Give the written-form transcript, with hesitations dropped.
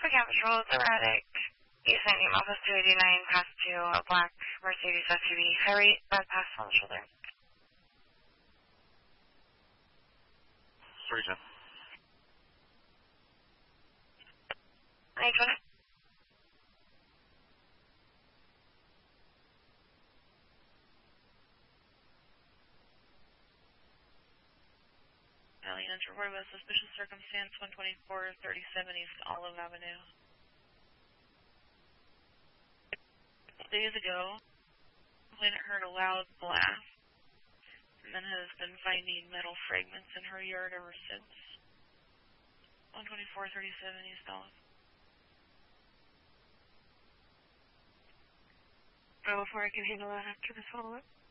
Again, patrol, it's erratic. East 19, Office 289, past 2, a black Mercedes SUV. High rate, bad pass on the shoulder. 310. 920. Alliance reported with suspicious circumstance 124 37 East Olive Avenue. Days ago, Planet heard a loud blast and then has been finding metal fragments in her yard ever since. 124 37 East Olive. Bravo 4, I can handle that after this follow-up.